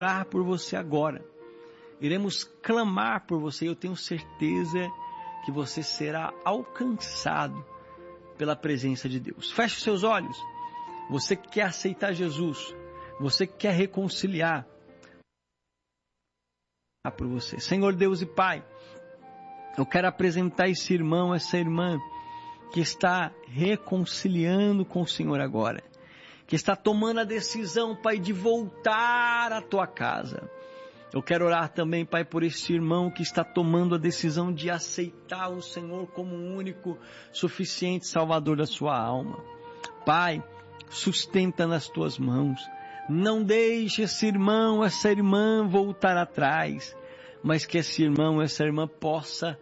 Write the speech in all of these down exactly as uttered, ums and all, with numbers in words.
orar por você agora. Iremos clamar por você. Eu tenho certeza que você será alcançado pela presença de Deus. Feche os seus olhos. Você que quer aceitar Jesus, você que quer reconciliar, por você. Senhor Deus e Pai, eu quero apresentar esse irmão, essa irmã que está reconciliando com o Senhor agora, que está tomando a decisão, Pai, de voltar à tua casa. Eu quero orar também, Pai, por esse irmão que está tomando a decisão de aceitar o Senhor como o único, suficiente Salvador da sua alma. Pai, sustenta nas tuas mãos. Não deixe esse irmão, essa irmã voltar atrás, mas que esse irmão, essa irmã possa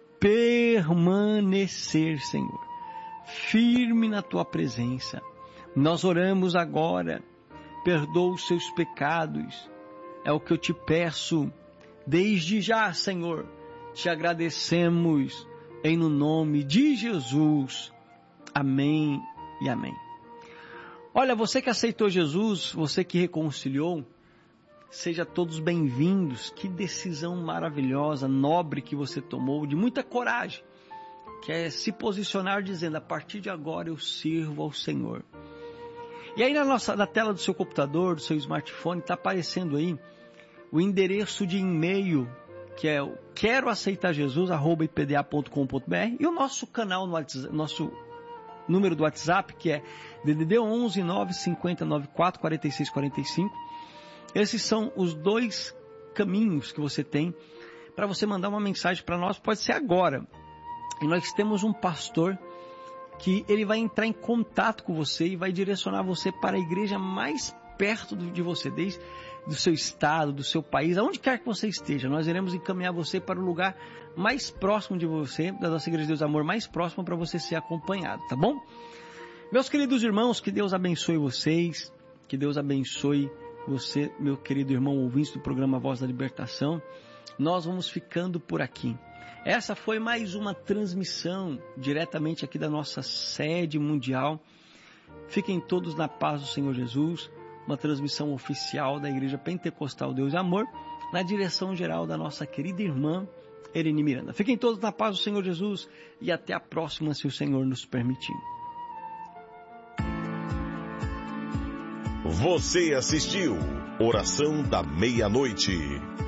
permanecer, Senhor, firme na tua presença. Nós oramos agora, perdoa os seus pecados, é o que eu te peço, desde já, Senhor, te agradecemos em no nome de Jesus, amém e amém. Olha, você que aceitou Jesus, você que reconciliou, seja todos bem-vindos. Que decisão maravilhosa, nobre que você tomou, de muita coragem, que é se posicionar dizendo, a partir de agora eu sirvo ao Senhor. E aí na, nossa, na tela do seu computador, do seu smartphone, está aparecendo aí o endereço de e-mail, que é o quero aceitar Jesus, arroba i p d a ponto com ponto b r, e o nosso canal no WhatsApp, nosso número do WhatsApp, que é D D D onze nove cinco zero nove quatro quatro seis quatro cinco. Esses são os dois caminhos que você tem para você mandar uma mensagem para nós. Pode ser agora. E nós temos um pastor que ele vai entrar em contato com você e vai direcionar você para a igreja mais perto de você, desde do seu estado, do seu país, aonde quer que você esteja. Nós iremos encaminhar você para o lugar mais próximo de você, da nossa Igreja de Deus Amor, mais próximo, para você ser acompanhado, tá bom? Meus queridos irmãos, que Deus abençoe vocês, que Deus abençoe você, meu querido irmão ouvinte do programa Voz da Libertação. Nós vamos ficando por aqui. Essa foi mais uma transmissão diretamente aqui da nossa sede mundial. Fiquem todos na paz do Senhor Jesus. Uma transmissão oficial da Igreja Pentecostal Deus e Amor, na direção geral da nossa querida irmã Ereni Miranda. Fiquem todos na paz do Senhor Jesus e até a próxima, se o Senhor nos permitir. Você assistiu Oração da Meia-Noite.